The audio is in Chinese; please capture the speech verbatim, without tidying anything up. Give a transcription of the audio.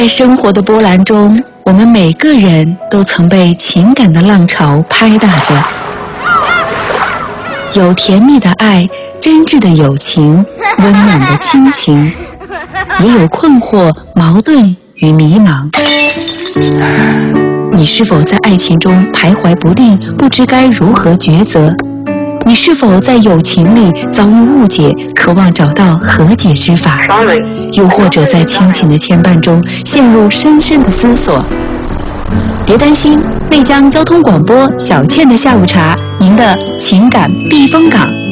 生活的波澜中，我们每个人都曾被情感的浪潮拍打着，有甜蜜的爱，真挚的友情，温暖的亲情，也有困惑、矛盾与迷茫。你是否在爱情中徘徊不定，不知该如何抉择？你是否在友情里遭遇误解，渴望找到和解之法？又或者在亲情的牵绊中陷入深深的思索？别担心，内江交通广播小倩的下午茶，您的情感避风港。